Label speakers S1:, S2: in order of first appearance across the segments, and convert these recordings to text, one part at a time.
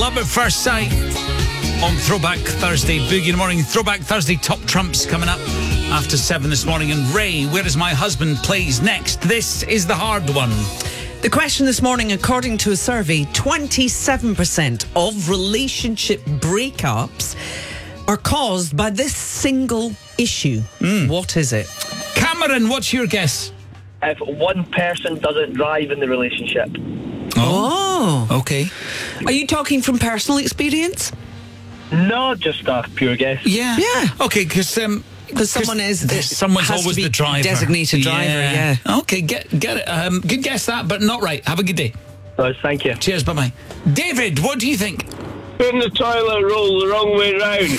S1: Love at First Sight on Throwback Thursday. Boogie in the morning. Throwback Thursday top trumps coming up after 7 this morning. And Ray, Where Is My Husband plays next. This is the hard one.
S2: The question this morning, according to a survey, 27% of relationship breakups are caused by this single issue. What is it?
S1: Cameron, what's your guess?
S3: If one person doesn't drive in the relationship.
S2: Oh.
S1: Okay.
S2: Are you talking from personal experience?
S3: No, just a pure guess.
S1: Yeah.
S2: Yeah.
S1: Okay, because someone's
S2: has to
S1: always
S2: be
S1: the driver.
S2: Designated driver, yeah.
S1: Okay, get it. Good guess that, but not right. Have a good day.
S3: Oh, thank you.
S1: Cheers, bye-bye. David, what do you think?
S4: Putting the toilet roll the wrong way round.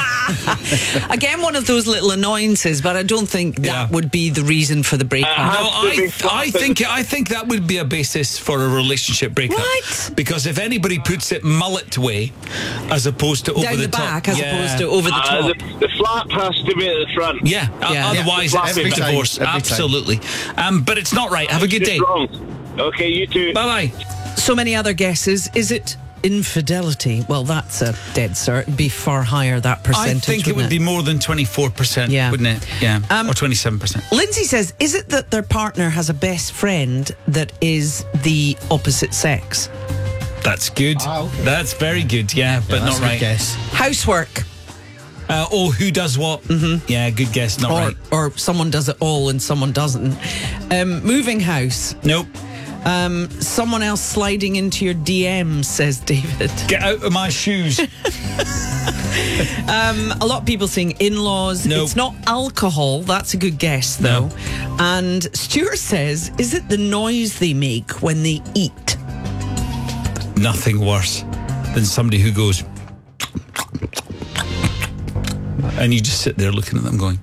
S2: Again, one of those little annoyances, but I don't think that would be the reason for the breakup.
S1: No, I think that would be a basis for a relationship breakup.
S2: What?
S1: Because if anybody puts it mullet way, as opposed to over
S2: Down the
S1: top,
S2: back, as opposed to over the top.
S4: The flap has to be at the front.
S1: Yeah. Otherwise,
S4: Yeah.
S1: it's
S4: Every
S1: a
S4: time.
S1: divorce.
S5: Every time.
S1: Absolutely. But it's not right. Have a good day.
S4: Wrong. Okay, you too.
S1: Bye bye.
S2: So many other guesses. Is it infidelity? Well, that's a dead cert. It'd be far higher, that percentage.
S1: I think it would be more than 24%,
S2: Yeah.
S1: wouldn't it? Yeah. Or 27%.
S2: Lindsay says, is it that their partner has a best friend that is the opposite sex?
S1: That's good.
S5: Okay.
S1: That's very good, yeah, but
S5: That's
S1: not
S5: a good
S1: right.
S5: guess.
S2: Housework.
S1: Who does what? Mm-hmm. Yeah, good guess, not right.
S2: Or someone does it all and someone doesn't. Moving house.
S1: Nope.
S2: Someone else sliding into your DMs, says David.
S1: Get out of my shoes.
S2: A lot of people saying in-laws.
S1: Nope.
S2: It's not alcohol. That's a good guess, though.
S1: No.
S2: And Stuart says, is it the noise they make when they eat?
S1: Nothing worse than somebody who goes... and you just sit there looking at them going...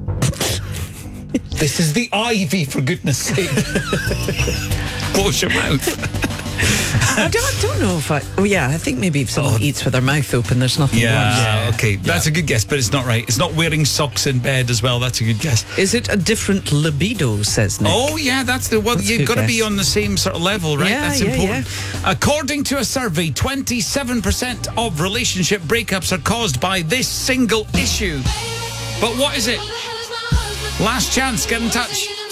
S1: This is the ivy, for goodness sake. Close your mouth.
S2: I don't know if I... Oh, yeah, I think maybe if someone eats with their mouth open, there's nothing worse.
S1: Yeah, okay. That's a good guess, but it's not right. It's not wearing socks in bed as well. That's a good guess.
S2: Is it a different libido, says Nick?
S1: Oh, yeah, that's the one.
S2: That's a
S1: You've
S2: good
S1: got to be
S2: guess.
S1: on the same sort of level, right?
S2: Yeah,
S1: That's
S2: yeah,
S1: important. According to a survey, 27% of relationship breakups are caused by this single issue. But what is it? Last chance, get in touch.